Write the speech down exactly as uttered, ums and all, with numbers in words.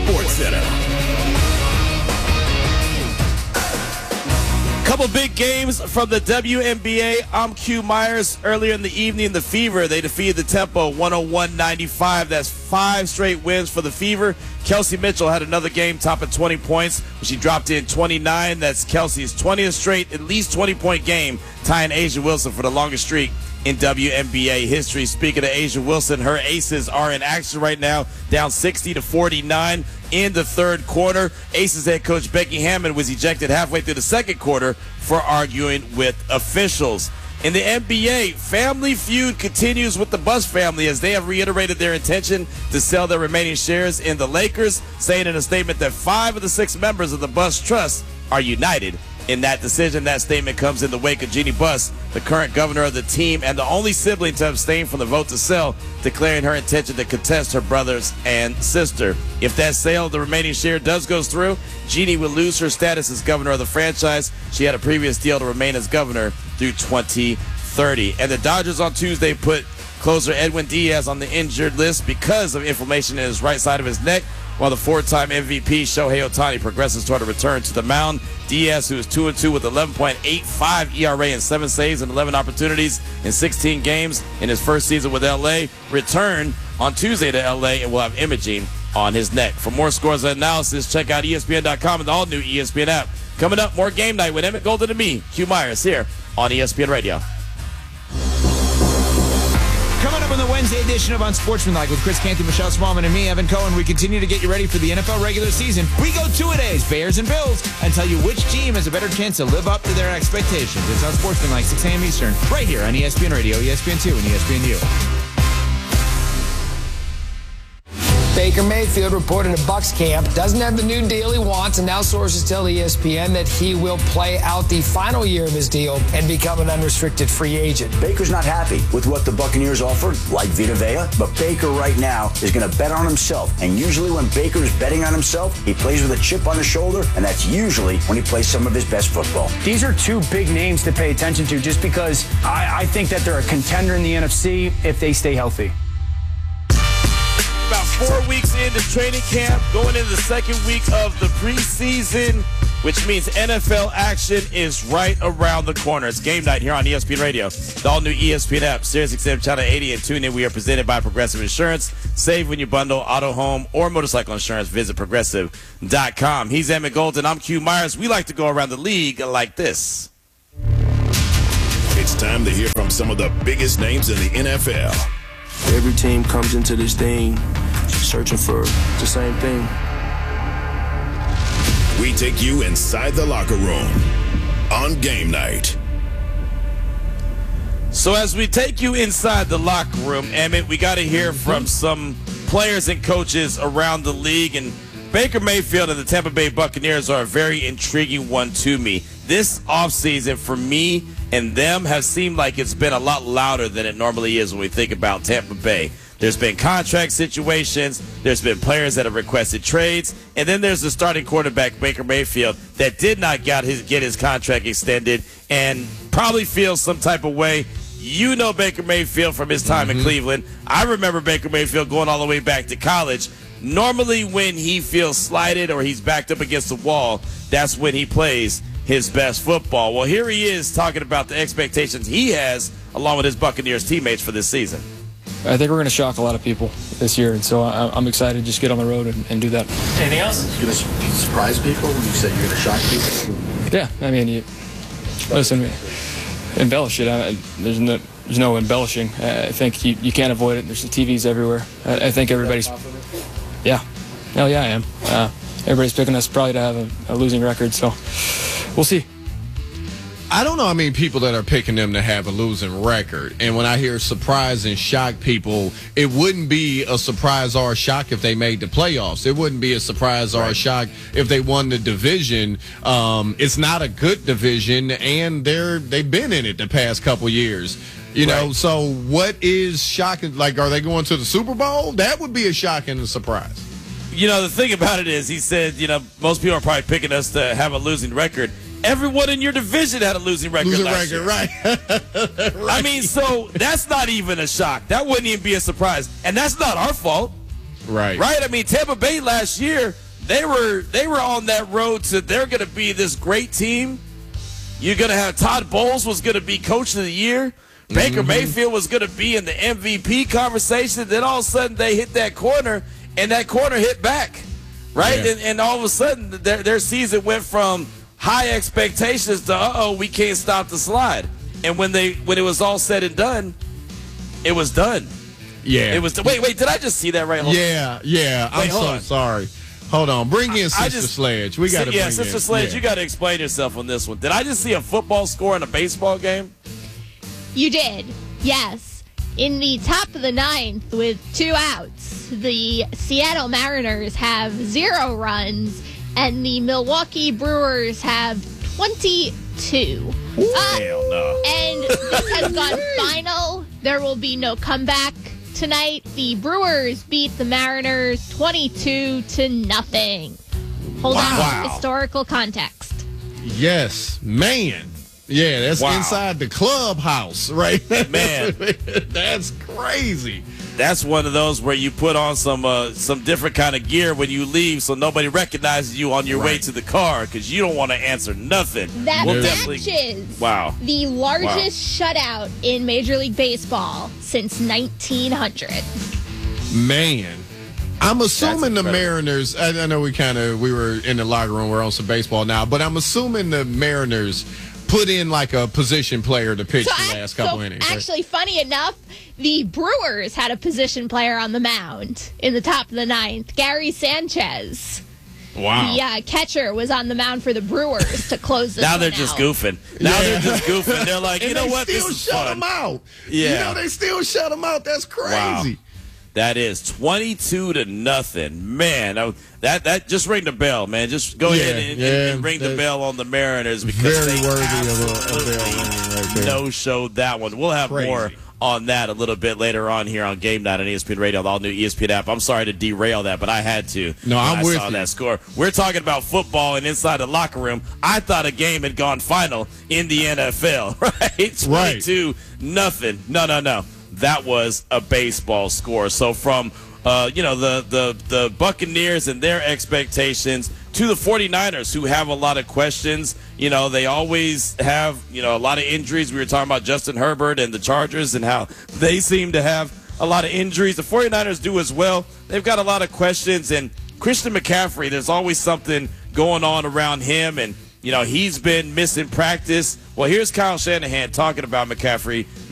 Sports Center. Couple big games from the W N B A. I'm Q Myers. Earlier in the evening, the Fever, they defeated the Tempo one oh one ninety-five. That's five straight wins for the Fever. Kelsey Mitchell had another game topping twenty points. She dropped in twenty-nine. That's Kelsey's twentieth straight, at least twenty-point game, tying A'ja Wilson for the longest streak in W N B A history. Speaking of A'ja Wilson, her Aces are in action right now, down sixty to forty-nine in the third quarter. Aces head coach Becky Hammon was ejected halfway through the second quarter for arguing with officials. In the N B A, family feud continues with the Buss family as they have reiterated their intention to sell their remaining shares in the Lakers, saying in a statement that five of the six members of the Buss Trust are united in that decision. That statement comes in the wake of Jeannie Buss, the current governor of the team and the only sibling to abstain from the vote to sell, declaring her intention to contest her brothers and sister. If that sale of the remaining share does go through, Jeannie will lose her status as governor of the franchise. She had a previous deal to remain as governor through twenty thirty. And the Dodgers on Tuesday put closer Edwin Diaz on the injured list because of inflammation in his right side of his neck, while the four-time M V P Shohei Ohtani progresses toward a return to the mound. Diaz, who is two and two with eleven point eight five E R A and seven saves and eleven opportunities in sixteen games in his first season with L A, returned on Tuesday to L A and will have imaging on his neck. For more scores and analysis, check out E S P N dot com and the all-new E S P N app. Coming up, more Game Night with Emmett Golden and me, Q Myers, here on E S P N Radio. Coming up on the Wednesday edition of Unsportsmanlike with Chris Canty, Michelle Smallman, and me, Evan Cohen, we continue to get you ready for the N F L regular season. We go two-a-days, Bears and Bills, and tell you which team has a better chance to live up to their expectations. It's Unsportsmanlike, six a.m. Eastern, right here on E S P N Radio, E S P N two, and E S P N U. Baker Mayfield reported at Bucs camp doesn't have the new deal he wants, and now sources tell E S P N that he will play out the final year of his deal and become an unrestricted free agent. Baker's not happy with what the Buccaneers offered, like Vita Vea, but Baker right now is going to bet on himself. And usually when Baker is betting on himself, he plays with a chip on his shoulder, and that's usually when he plays some of his best football. These are two big names to pay attention to just because I, I think that they're a contender in the N F C if they stay healthy. About four weeks into training camp, going into the second week of the preseason, which means N F L action is right around the corner. It's Game Night here on E S P N Radio, the all-new E S P N app, Sirius X M Channel eighty, and tune in. We are presented by Progressive Insurance. Save when you bundle auto, home, or motorcycle insurance. Visit progressive dot com. He's Emmett Golden. I'm Q Myers. We like to go around the league like this. It's time to hear from some of the biggest names in the N F L. Every team comes into this thing searching for the same thing. We take you inside the locker room on Game Night. So as we take you inside the locker room, Emmett, we got to hear from some players and coaches around the league. And Baker Mayfield and the Tampa Bay Buccaneers are a very intriguing one to me. This offseason for me and them has seemed like it's been a lot louder than it normally is when we think about Tampa Bay. There's been contract situations, there's been players that have requested trades, and then there's the starting quarterback, Baker Mayfield, that did not get his, get his contract extended and probably feels some type of way. You know Baker Mayfield from his time mm-hmm. in Cleveland. I remember Baker Mayfield going all the way back to college. Normally when he feels slighted or he's backed up against the wall, that's when he plays his best football. Well, here he is talking about the expectations he has along with his Buccaneers teammates for this season. I think we're going to shock a lot of people this year, and so I'm excited to just get on the road and, and do that. Anything else? You're going to surprise people when you say you're going to shock people? Yeah, I mean, you, listen, embellish it. I, there's, no, there's no embellishing. I think you, you can't avoid it. There's the T Vs everywhere. I, I think everybody's – yeah. Hell yeah, I am. Uh, everybody's picking us probably to have a, a losing record, so we'll see. I don't know. I mean, people that are picking them to have a losing record. And when I hear surprise and shock people, it wouldn't be a surprise or a shock if they made the playoffs. It wouldn't be a surprise or a shock if they won the division. Um, it's not a good division, and they're, they've been in it the past couple years. You know, right. So what is shocking? Like, are they going to the Super Bowl? That would be a shock and a surprise. You know, the thing about it is, he said, you know, most people are probably picking us to have a losing record. Everyone in your division had a losing record losing last record, year. Right. right. I mean, so that's not even a shock. That wouldn't even be a surprise. And that's not our fault. Right. Right? I mean, Tampa Bay last year, they were they were on that road to they're going to be this great team. You're going to have Todd Bowles was going to be coach of the year. Baker Mm-hmm. Mayfield was going to be in the M V P conversation. Then all of a sudden they hit that corner, and that corner hit back. Right? Yeah. And, and all of a sudden their, their season went from high expectations to, uh-oh, we can't stop the slide. And when they when it was all said and done, it was done. Yeah. It was. Wait, wait. Did I just see that right? Hold Yeah, yeah. Wait, I'm hold so on. sorry. Hold on. Bring in Sister I just- Sledge. We got to yeah, bring Sister in. Sledge, yeah. you got to explain yourself on this one. Did I just see a football score in a baseball game? You did, yes. In the top of the ninth with two outs, the Seattle Mariners have zero runs, and the Milwaukee Brewers have twenty-two. Uh, Hell no. and this has gone final. There will be no comeback tonight. The Brewers beat the Mariners twenty-two to nothing. Hold on Wow. to historical context. Yes, man. Yeah, that's Wow. inside the clubhouse, right? Man. That's crazy. That's one of those where you put on some uh, some different kind of gear when you leave, so nobody recognizes you on your way Right. to the car because you don't want to answer nothing. That We'll matches definitely- Wow. the largest shutout in Major League Baseball since nineteen hundred. Man. I'm assuming the incredible. Mariners, I, I know we kind of, we were in the locker room, we're on some baseball now, but I'm assuming the Mariners put in like a position player to pitch So, the ac- last couple so innings. right? actually, funny enough, the Brewers had a position player on the mound in the top of the ninth, Gary Sanchez. Wow. The uh, catcher was on the mound for the Brewers to close this Now one they're just out. goofing. Now Yeah. they're just goofing. They're like, And you know they what? This still is shut fun. them out. Yeah. You know, they still shut them out. That's crazy. Wow. That is twenty-two to nothing. Man, that, that that just ring the bell, man. Just go Yeah, ahead and, yeah, and ring the that- bell on the Mariners because Very they worthy of a- a bell ringing absolutely right there. no-showed that one. We'll have Crazy. more on that a little bit later on here on Game Night on E S P N Radio, the all-new E S P N app. I'm sorry to derail that, but I had to. No, when I'm I with saw you. that score. We're talking about football and inside the locker room. I thought a game had gone final in the N F L, right? twenty-two nothing. No, no, no. That was a baseball score. So from Uh, you know, the, the, the Buccaneers and their expectations to the 49ers who have a lot of questions. You know, they always have, you know, a lot of injuries. We were talking about Justin Herbert and the Chargers and how they seem to have a lot of injuries. The 49ers do as well. They've got a lot of questions. And Christian McCaffrey, there's always something going on around him. And, you know, he's been missing practice. Well, here's Kyle Shanahan talking about McCaffrey